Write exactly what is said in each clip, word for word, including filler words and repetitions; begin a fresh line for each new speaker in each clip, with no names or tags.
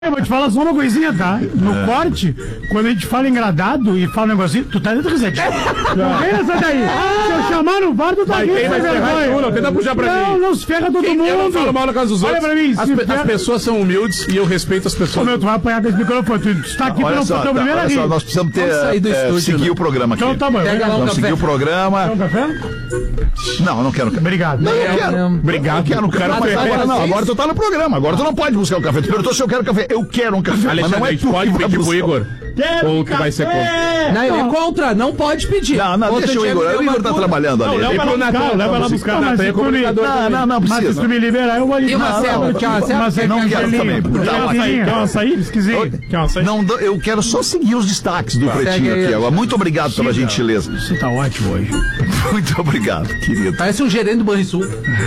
Eu vou te falar só uma coisinha, tá? No é. corte, quando a gente fala engradado e fala um negocinho, tu tá dentro do reset. Não vem essa daí. Se eu chamar no VAR, tu tá aqui.
Vai ferrar, não, tenta puxar pra
não,
mim.
Não, não se ferra todo Quem, mundo.
Eu não falo mal na casa dos outros.
Olha pra mim.
As, pe as pessoas são humildes e eu respeito as pessoas.
Ô, meu, tu vai apanhar com esse microfone. Tu está aqui pra não fazer o primeiro aqui.
Nós precisamos ter,
sair do
é,
estúdio,
seguir
né?
o programa aqui.
Então tá bom.
Pega lá um
Vamos
café.
seguir o programa.
Quer um café?
Não, não quero café.
Obrigado.
Não, eu quero.
Obrigado.
Eu quero um café. Mas agora não, agora tu tá no programa. Agora tu não pode buscar o café. Tu perguntou se eu quero café. Eu quero um café.
Alexandre,
mas não é tu
pode pedir pro Igor.
Quero
Ou que vai ser contra?
Não, ele é contra, não pode pedir.
Não, não,
Outro
deixa o
dia
Igor.
me deu
O
uma
Igor tá
cura.
trabalhando ali.
Não,
Ele-
leva lá buscar,
Natal,
leva lá
vamos
buscar.
buscar,
Mas
Natal, é
se tu me-
comunicador
Não,
também.
não, não
Mas
precisa.
se
tu me liberar, eu vou ali.
E uma
Não,
ceva,
não,
quer uma ceva?
Mas
Quer
não
quer
quero
gelinho?
também.
Quer um açaí? Quer um açaí? Esquisito. Quer um açaí?
Não, eu quero só seguir os destaques do Pretinho
Segue aí.
aqui agora. Muito obrigado pela gentileza.
Você tá ótimo hoje.
Muito obrigado, querido.
Parece um gerente do Banrisul.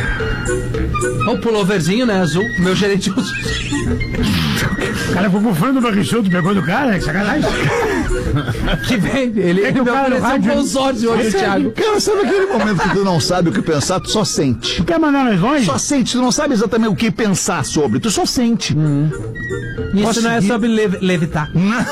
O pulloverzinho, né, azul. Meu gerente usa.
Cara, ficou com fã do Barrichão, tu pegou do cara? Que sacanagem.
Que vem, ele,
É que
ele
o
me
cara no
ofereceu um
rádio-
consórcio hoje, Thiago.
Cara, sabe aquele momento que tu não sabe o que pensar, tu só sente.
Tu quer mandar nós longe?
Só sente, tu não sabe exatamente o que pensar sobre, tu só sente.
Isso
Posso
não é
seguir?
sobre lev levitar.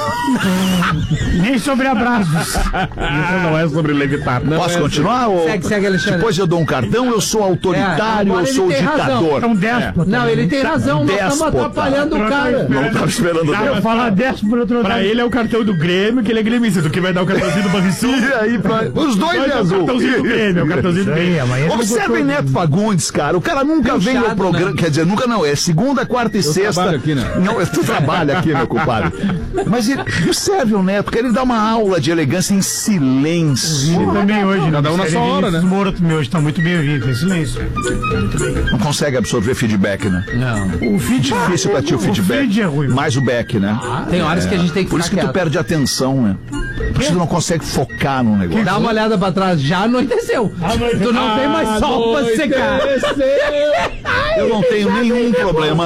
Nem sobre abraços.
Isso não é sobre levitar. Não
Posso
é
continuar? Ou...
Segue, segue, Alexandre.
Depois eu dou um cartão, eu sou autoritário,
É, agora
eu sou
ele tem razão.
ditador.
É um déspota.
Não, ele tem razão, nós estamos
Déspota.
atrapalhando o cara.
Não tava esperando
Eu
tempo.
falar déspota por outro lado.
Pra ele é o cartão do Grêmio, que ele é gremista. Tu que vai dar o cartãozinho do Banrisul.
E aí, pra... Os dois é
É o
azul.
cartãozinho do Grêmio, é o cartãozinho do Grêmio.
Observem Neto Fagundes, cara. O cara nunca vem ao
Puxado,
programa.
né?
Quer dizer, nunca não. É segunda, quarta e sexta.
trabalho aqui, né?
Não, tu trabalha aqui, meu compadre. Mas ele, observe o Neto, que ele dá uma aula de elegância em silêncio.
Ele também hoje.
Cada um na sua hora, né?
Os Moro também hoje tá muito bem ouvido, em silêncio.
Não consegue absorver feedback, né?
Não.
O feed
Difícil pra ti o feedback.
O feed é ruim.
Mais o back, né?
Tem horas que a gente tem que
Por
ficar
isso que tu
quieto.
perde a atenção, né? Por isso tu não consegue focar no negócio.
Dá uma olhada pra trás, já anoiteceu. Tu não tem mais sol pra secar.
Eu não tenho nenhum problema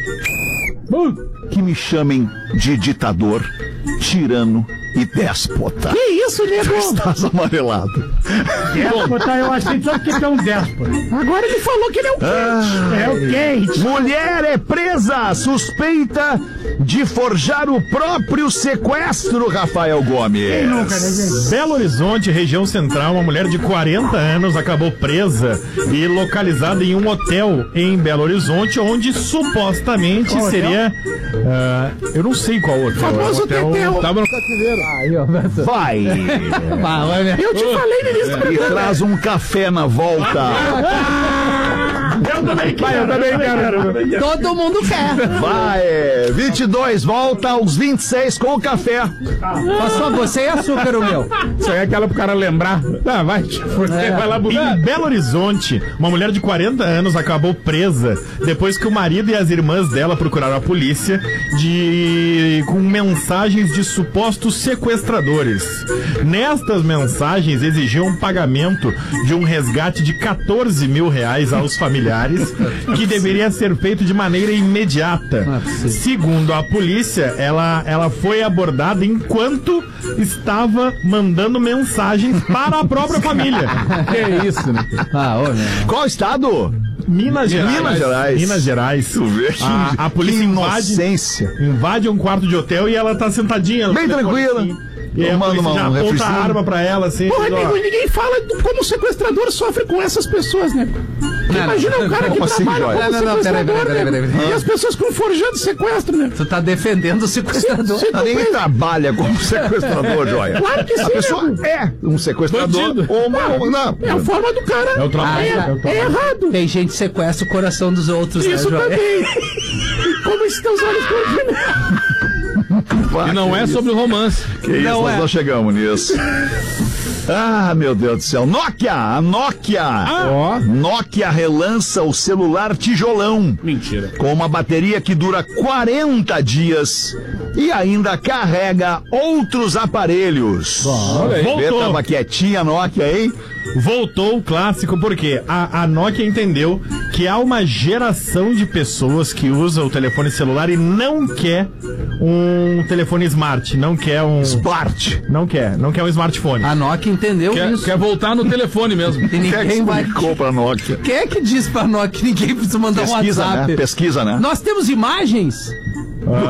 que me chamem de ditador, tirano e déspota.
Que isso, nego?
Estás amarelado.
Déspota, eu achei só que é um déspota. Agora ele falou que ele é o quente. É o quente.
Mulher é presa, suspeita de forjar o próprio sequestro, Rafael Gomes.
Quem nunca, né, gente?
Belo Horizonte, região central, uma mulher de quarenta anos acabou presa e localizada em um hotel em Belo Horizonte, onde supostamente
Qual
seria... ah, eu não sei qual hotel.
Famoso
hotel
Tetel.
Tava no cativeiro.
Aí, ó, Beto.
Vai
Pá, olha.
Eu te falei no início do
e traz um café na volta.
Eu também quero. Vai, eu também quero.
Todo mundo quer.
Vai, vinte e dois, volta aos vinte e seis com o café.
Mas só você e açúcar, o meu.
Isso aí é aquela pro cara lembrar. Ah, vai, você
É.
vai lá buscar. Em Belo Horizonte, uma mulher de quarenta anos acabou presa depois que o marido e as irmãs dela procuraram a polícia de com mensagens de supostos sequestradores. Nestas mensagens exigiam um pagamento de um resgate de quatorze mil reais aos familiares, que deveria ser feito de maneira imediata. Segundo a polícia, ela, ela foi abordada enquanto estava mandando mensagens para a própria família. Que isso, né?
Ah, ô, meu.
Qual estado?
Minas Gerais.
Minas Gerais.
Minas Gerais.
Tu vê que,
A, a polícia
que
invade,
inocência.
invade um quarto de hotel e ela tá sentadinha.
Bem tranquila.
Assim, e aí a
Tomando
polícia
uma-
já
um
aponta a
refrizinho.
arma pra ela, assim.
Porra,
diz, ó,
nego, ninguém fala do- como o sequestrador sofre com essas pessoas, né? Imagina um cara que
Como assim,
trabalha
Joia?
como
Não, não, não, peraí,
sequestrador,
peraí, peraí,
né?
peraí.
E as pessoas ficam forjando sequestro, né?
Tu tá defendendo o sequestrador.
Se tu
Ninguém
pensa-
trabalha como sequestrador, Joia.
Claro que
A
sim,
pessoa
nego.
é um sequestrador.
Bandido.
Ou uma, ou- não.
É a forma do cara.
É o trabalho,
É,
é o trabalho.
é errado.
Tem gente que sequestra o coração dos outros,
Isso
né, Joia?
também. Como esses teus olhos correndo.
E não é sobre o romance.
Que isso,
Não
nós
é.
não chegamos nisso. Ah, meu Deus do céu. Nokia, a Nokia.
Ó.
Nokia relança o celular tijolão.
Mentira.
Com uma bateria que dura quarenta dias e ainda carrega outros aparelhos.
olha aí.
Vê,
Voltou.
tava quietinha a Nokia, hein?
Voltou o clássico, porque a, a Nokia entendeu que há uma geração de pessoas que usa o telefone celular e não quer um telefone smart, não quer um...
Smart.
Não quer, não quer um smartphone.
A Nokia entendeu
Quer,
isso.
quer voltar no telefone mesmo.
E
Quem é que
ninguém vai...
explicou pra Nokia?
Quem é que diz pra Nokia que ninguém precisa mandar um
Pesquisa,
WhatsApp?
né? Pesquisa, né?
Nós temos imagens